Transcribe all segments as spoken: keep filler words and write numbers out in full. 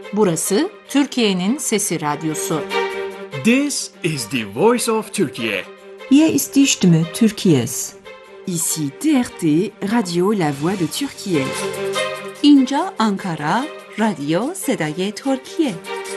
Burası Türkiye'nin Sesi Radyosu. This is the voice of Turkey. Hier ist die Stimme Türkiye's. Ici T R T, Radio La Voix de Türkiye. اینجا آنکارا، رادیو صدای ترکیه.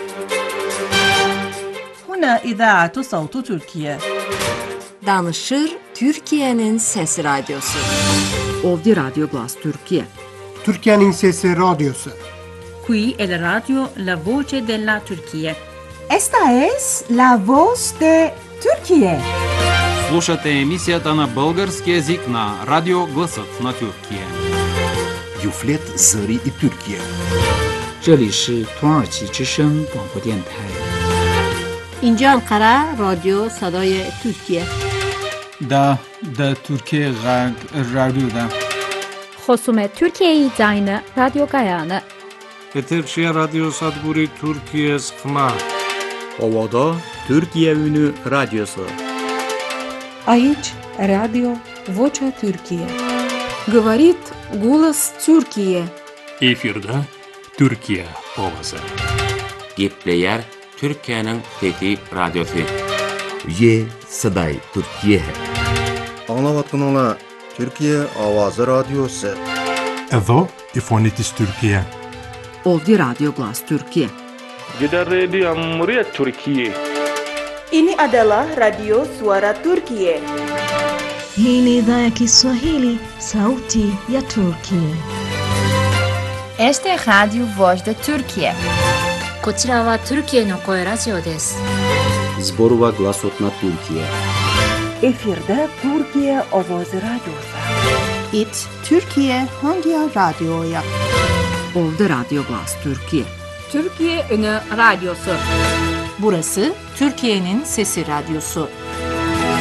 هنا إذاعة صوت تركيا. Danışır Türkiye'nin Sesi Radyosu. Ovdje Radio Glas Türkiye. Türkiye'nin Sesi Radyosu. Qui è la radio La Voce della Turchia. Esta es la voz de Türkiye. Слушате емисията на български език на Радио Гласът на Türkiye. Юфлет Зари и Türkiye. 这里是土耳其之声广播电台。 اینجا انقره رادیو صدای ترکیه. دا دا ترکیه غرب رادیو دا. خصوم ترکیه داینه رادیو گایانه. Eterşehir Radyo Sadburi Türkiye Sıkma. Ovada Türkiye Ünü Radyosu. Aici Radio Vocea Türkiye. Говорит голос Türkiye. Efirde Türkiye ovası. Gepleyer Türkiye'nin Fethi Radyosu. Ye Saday Türkiye. Anlavatkanlar Türkiye Avazı Radyosu. Evo İfonitis Türkiye. Ovdje Radio Glas Türkiye. Gider Radio Cumhuriyet Türkiye. Ini adalah Radio Suara Turkiye. Hii ni idhaa ya Kiswahili, sauti ya Turkiye. Este es Radio Voz de Turkiye. こちらはトルキエの声ラジオです。 Zborova Glasot na Türkiye. Efirde Türkiye Avazı Radyosu. It Türkiye hangi radyoya? Ovdje Radio Glas Türkiye. Türkiye Ünü Radyosu. Burası Türkiye'nin Sesi Radyosu.